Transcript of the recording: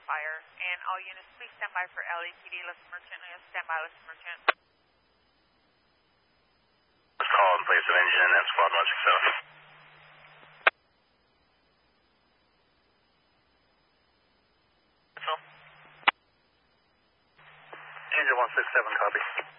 fire. And all units, please stand by for LAPD, Listen Merchant. Stand by, Listen Merchant. Call in place of engine and squad 167. Engine 167, copy.